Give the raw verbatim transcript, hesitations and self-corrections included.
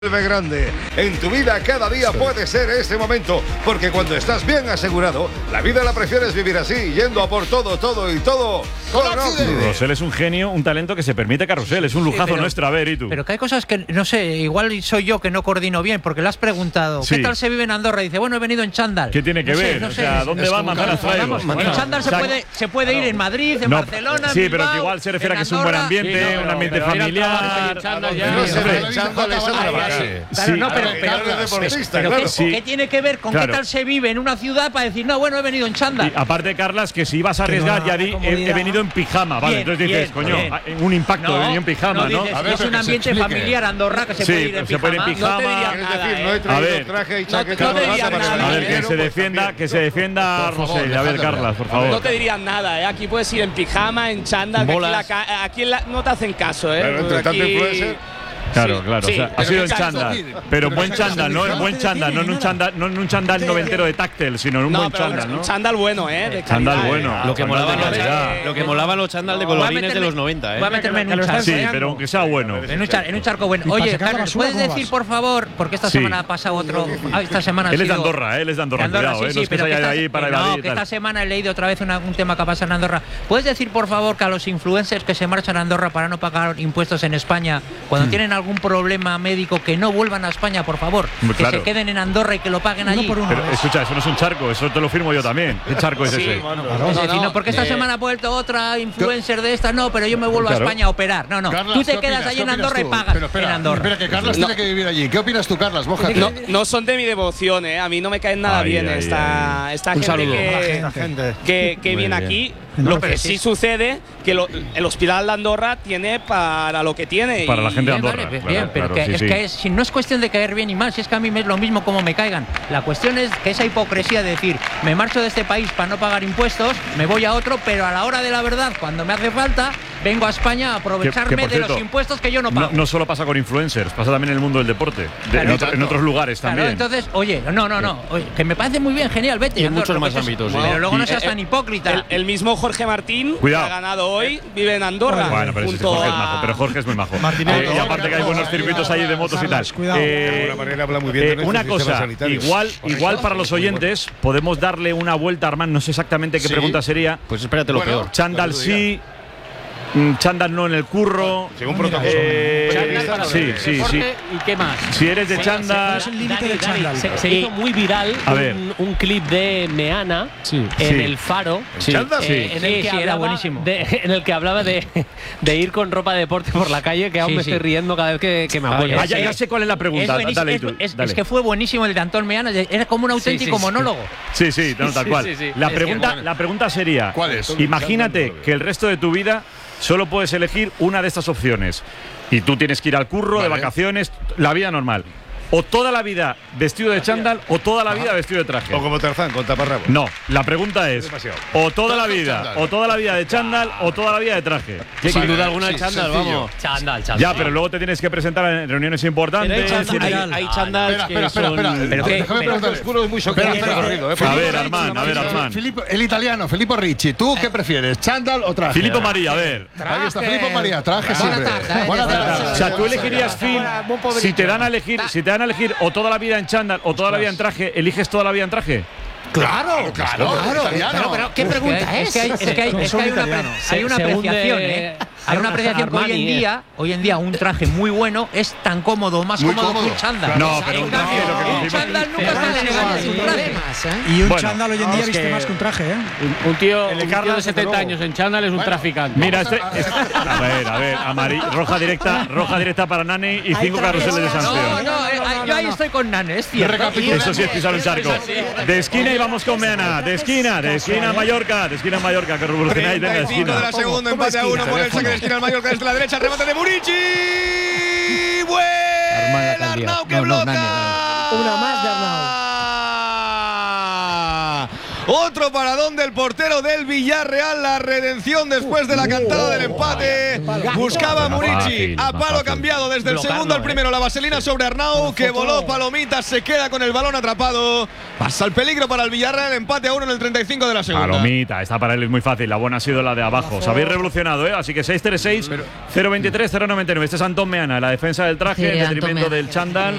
Grande. En tu vida cada día puede ser ese momento, porque cuando estás bien asegurado, la vida la prefieres vivir así, yendo a por todo, todo y todo con Oxide. Rosell es un genio, un talento que se permite Carrusel, es un lujazo sí, pero, nuestro, a ver, ¿y tú? Pero que hay cosas que, no sé, igual soy yo que no coordino bien, porque le has preguntado, sí. ¿qué tal se vive en Andorra? Y dice, bueno, he venido en chándal. ¿Qué tiene que no ver? Sé, no o sé, sea, ¿dónde va manzanas traigo? Bueno, en chándal se puede, se puede ir en Madrid, en no, Barcelona, sí, Bilbao, pero que igual se refiere a que es un Andorra, buen ambiente, sí, no, un ambiente pero, familiar. pero chándal ya. No sé, chándal es otra base. Claro, no, pero, pero ¿qué, sí. ¿qué tiene que ver con claro. qué tal se vive en una ciudad para decir, no, bueno, he venido en chándal? Y aparte, Carlas, que si ibas a arriesgar, no, ya di, he, he venido en pijama, vale, bien, entonces dices, bien, coño, bien. un impacto, no, he venido en pijama, ¿no? Dices, ¿no? Ver, es un ambiente familiar, Andorra, que se sí, puede ir en se puede ir en pijama. No te diría nada, decir, no he traído traje y chaqueta. No te dirían nada. A ver, que se defienda, que se defienda Rosell. A ver, Carlas, por favor. No te dirían nada, ¿eh? Aquí puedes ir en pijama, en chándal, aquí, la, aquí la, no te hacen caso, ¿eh? Pero entre tanto influencer. Claro, sí, claro, sí, o sea, ha sido en chándal, pero en buen chándal, no en buen chándal, no en un chándal, no en un chándal noventero de táctil, sino en un no, buen chándal, ¿no? Un chándal bueno, ¿eh? De chándal bueno. Lo que molaba lo que molaba los chándal de colorines de los noventa, ¿eh? Voy a meterme en un charco. Sí, pero aunque sea bueno. En un, char, en un charco bueno. Oye, Carlos, ¿puedes decir, por favor, porque esta semana ha pasado otro, esta semana Él es de Andorra, él es de Andorra, cuidado, eh, no es que se haya de ahí para evadir. No, que esta semana he leído otra vez un tema que ha pasado en Andorra. ¿Puedes decir, por favor, que a los influencers que se marchan a Andorra para no pagar impuestos en España, cuando tienen algún problema médico, que no vuelvan a España, por favor, claro. que se queden en Andorra y que lo paguen allí? Pero escucha, eso no es un charco, eso te lo firmo yo también. ¿Qué charco es sí, ese? Bueno, no, no, no, no, porque esta eh, semana ha vuelto otra influencer de esta, no, pero yo me vuelvo claro. a España a operar. No, no, Carlas, tú te quedas allí en Andorra tú? y pagas pero espera, en Andorra. Espera, que Carlas no. tiene que vivir allí. ¿Qué opinas tú, Carlas? No, no son de mi devoción, ¿eh? A mí no me caen nada ay, bien ay, esta, ay. esta gente que, gente que, que viene bien. aquí. No, lo que sí, sí sucede que lo, el hospital de Andorra tiene para lo que tiene. Para y, la gente de Andorra. Vale, claro, bien, pero claro, que, sí, es sí. que es, si no es cuestión de caer bien y mal, si es que a mí me es lo mismo como me caigan. La cuestión es que esa hipocresía de decir, me marcho de este país para no pagar impuestos, me voy a otro, pero a la hora de la verdad, cuando me hace falta, vengo a España a aprovecharme que, que cierto, de los impuestos que yo no pago. No, no solo pasa con influencers, pasa también en el mundo del deporte, de, claro, en, otro, en otros lugares claro, también. Entonces, oye, no, no, no, oye, que me parece muy bien, genial, vete. Y en muchos más ámbitos. Pero sí. luego no y, seas eh, tan hipócrita. El, el mismo Jorge Martín, Cuidado. que ha ganado hoy, vive en Andorra. Bueno, pero, ese Jorge es majo, pero Jorge es muy majo. Eh, y aparte que hay buenos circuitos ahí de motos y tal. Eh, eh, una cosa, igual, igual para los oyentes, podemos darle una vuelta, Armand, no sé exactamente qué pregunta sería. Pues espérate lo peor. Chándal sí. Chándal no en el curro. Según protocolo. Eh, sí, sí, sí. ¿Y qué más? Si eres de chándal. Se, se hizo muy viral un, un clip de Meana sí. en sí. el Faro. Sí. ¿Chándal? Sí. Eh, en el que sí, era buenísimo. De, en el que hablaba de, de ir con ropa de deporte por la calle, que aún sí, me sí. estoy riendo cada vez que, que me acuerdo. Ah, ya, ya sé cuál es la pregunta. Es, dale, es, tú, es, dale. es que fue buenísimo el de Antón Meana. Era como un auténtico sí, sí, monólogo. Sí, sí, no, tal cual. Sí, sí, sí. La, pregunta, la pregunta sería: ¿cuál es? Imagínate que el resto de tu vida solo puedes elegir una de estas opciones y tú tienes que ir al curro, vale. de vacaciones, la vida normal. O toda la vida vestido de chándal o toda la vida Ajá. vestido de traje. O como Tarzán, con taparrabos. No, la pregunta es o toda la vida, o toda la vida de chándal o toda la vida de traje. Sin vale, duda alguna de sí, chándal, sencillo. vamos. Chándal, chándal. Ya, pero luego te tienes que presentar en reuniones importantes. Pero hay, hay, hay chándal espera, espera, espera, espera. Pero déjame preguntar. El culo es muy choqueante. A ver, Armand, a ver, Armand. El italiano, Filippo Ricci, ¿tú qué prefieres? ¿Chándal o traje? Filippo María, a ver. Ahí está Filippo María, traje siempre. Buena tarde. O sea, tú elegirías Phil si te dan a elegir, si te dan a elegir o toda la vida en chándal o toda la vida en traje, ¿eliges toda la vida en traje? Claro, claro, claro. Pero, pero, ¿qué pregunta es? Es que hay, es que hay, es que hay una, hay una apreciación, ¿eh? Hay una apreciación que hoy en día, hoy en día un traje muy bueno es tan cómodo, más muy cómodo, cómodo que un chándal. No, pero un traje, lo que un chándal nunca sale elegante sin traje. Y un bueno, chándal hoy en día viste más que un traje, ¿eh? Un, un tío, un tío de setenta años en chándal es un bueno, traficante. Mira, este, este, a ver, a ver, amarillo, roja directa, roja directa para Nani y cinco carruseles de sanción. No, no, eh, yo ahí estoy con Nani, es cierto. Eso sí es pisar un charco. De esquina y vamos con Meana, de esquina, de esquina a Mallorca, de esquina a Mallorca, que revolucionáis de la esquina. de la segunda, empate a uno por el saque de esquina al Mallorca desde la derecha, el remate de Murici. Buen Arnau que bloca. Una más de Arnau. Otro paradón del portero del Villarreal. La redención después de la cantada del empate. Buscaba Murici a palo cambiado desde el segundo al primero. La vaselina sobre Arnau, que voló palomitas, se queda con el balón atrapado. Pasa el peligro para el Villarreal. Empate a uno en el treinta y cinco de la segunda. Palomita, esta para él es muy fácil. La buena ha sido la de abajo. Os habéis revolucionado, ¿eh? Así que seis tres seis, cero veintitrés, cero noventa y nueve. Este es Antón Meana, la defensa del traje, en detrimento del chándal.